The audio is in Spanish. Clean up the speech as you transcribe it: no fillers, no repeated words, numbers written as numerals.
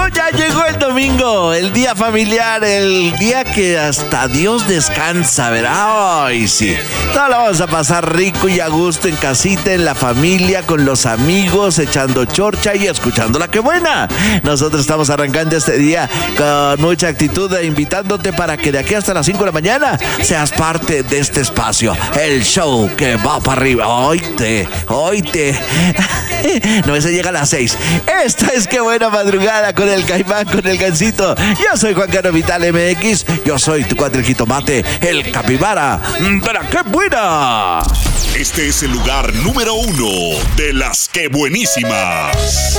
Ya llegó el domingo, el día familiar, el día que hasta Dios descansa, ¿verdad? Ay, sí. Todo lo vamos a pasar rico y a gusto en casita, en la familia, con los amigos, echando chorcha y escuchando la que buena. Nosotros estamos arrancando este día con mucha actitud e invitándote para que de aquí hasta las 5 de la mañana seas parte de este espacio, el show que va para arriba. Oíte. No, ese llega a las 6. Esta es Qué Buena Madrugada con el Caimán, con el Gansito. Yo soy Juan Carlos Vital MX. Yo soy tu cuate el jitomate, el capibara. ¡Pero qué buena! Este es el lugar número 1 de las que buenísimas.